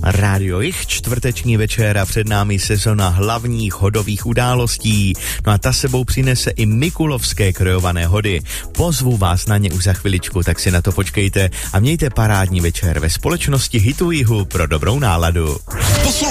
Rádio Jich, čtvrteční večer a před námi sezona hlavních hodových událostí. No a ta sebou přinese i mikulovské krojované hody. Pozvu vás na ně už za chviličku, tak si na to počkejte a mějte parádní večer ve společnosti Hitu Jihu pro dobrou náladu.